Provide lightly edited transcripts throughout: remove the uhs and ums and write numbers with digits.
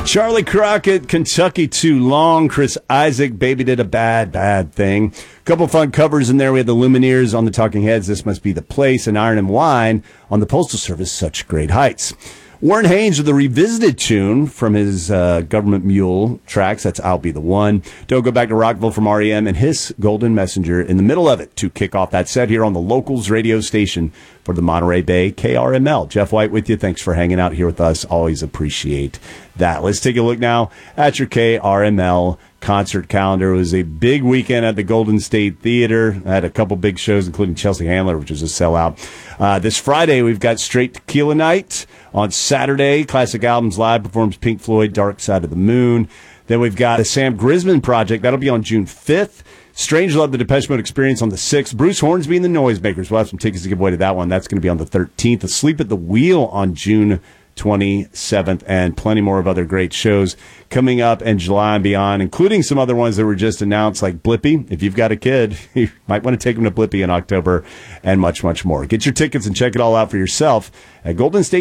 Charlie Crockett, Kentucky Too Long. Chris Isaak, Baby Did a Bad Thing. Couple fun covers in there. We had the Lumineers on the Talking Heads, This Must Be the Place, and Iron and Wine on the Postal Service, Such Great Heights. Warren Haynes with a revisited tune from his Government Mule tracks. That's I'll Be the One. Don't Go Back to Rockville from REM and His Golden Messenger in the middle of it to kick off that set here on the Locals radio station for the Monterey Bay KRML. Jeff White with you. Thanks for hanging out here with us. Always appreciate that. Let's take a look now at your KRML concert calendar. It was a big weekend at the Golden State Theater. I had a couple big shows, including Chelsea Handler, which was a sellout. This Friday, we've got Straight Tequila Night. On Saturday, Classic Albums Live performs Pink Floyd, Dark Side of the Moon. Then we've got the Sam Grisman Project. That'll be on June 5th. Strange Love, the Depeche Mode Experience on the 6th. Bruce Hornsby and the Noisemakers. We'll have some tickets to give away to that one. That's going to be on the 13th. Asleep at the Wheel on June 27th, and plenty more of other great shows coming up in July and beyond, including some other ones that were just announced, like Blippi. If you've got a kid, you might want to take them to Blippi in October, and much, much more. Get your tickets and check it all out for yourself at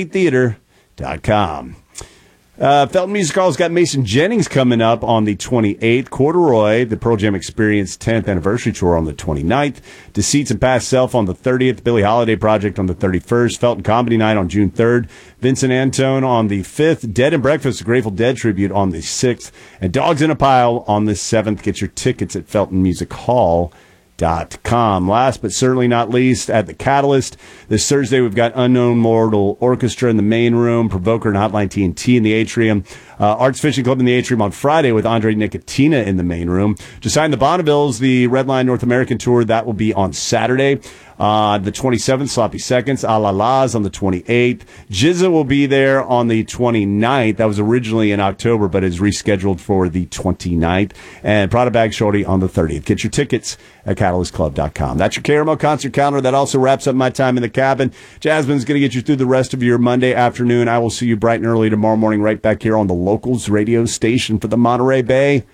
GoldenStateTheater.com. Felton Music Hall's got Mason Jennings coming up on the 28th. Corduroy, the Pearl Jam Experience 10th Anniversary Tour on the 29th. Deceits and Past Self on the 30th. Billie Holiday Project on the 31st. Felton Comedy Night on June 3rd. Vincent Antone on the 5th. Dead and Breakfast, a Grateful Dead tribute on the 6th. And Dogs in a Pile on the 7th. Get your tickets at FeltonMusicHall.com. Last but certainly not least, at the Catalyst this Thursday, we've got Unknown Mortal Orchestra in the main room, Provoker and Hotline TNT in the atrium, Arts Fishing Club in the atrium on Friday with Andre Nicotina in the main room. Josiah and the Bonnevilles, the Redline North American Tour, that will be on Saturday. The 27th, Sloppy Seconds, A La La's on the 28th. Jizza will be there on the 29th. That was originally in October, but is rescheduled for the 29th. And Prada Bag Shorty on the 30th. Get your tickets at CatalystClub.com. That's your KRMO concert calendar. That also wraps up my time in the cabin. Jasmine's going to get you through the rest of your Monday afternoon. I will see you bright and early tomorrow morning right back here on the Locals radio station for the Monterey Bay,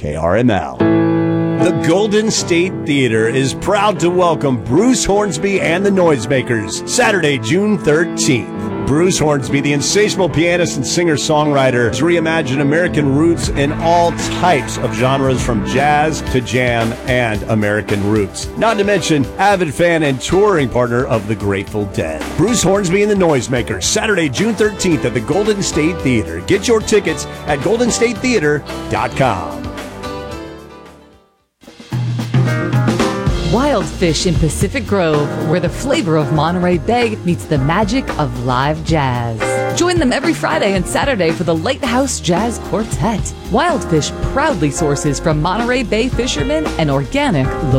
KRML. The Golden State Theater is proud to welcome Bruce Hornsby and the Noisemakers, Saturday, June 13th. Bruce Hornsby, the insatiable pianist and singer-songwriter, has reimagined American roots in all types of genres, from jazz to jam and American roots. Not to mention, avid fan and touring partner of the Grateful Dead. Bruce Hornsby and the Noisemakers, Saturday, June 13th at the Golden State Theater. Get your tickets at GoldenStateTheater.com. Wild Fish in Pacific Grove, where the flavor of Monterey Bay meets the magic of live jazz. Join them every Friday and Saturday for the Lighthouse Jazz Quartet. Wild Fish proudly sources from Monterey Bay fishermen and organic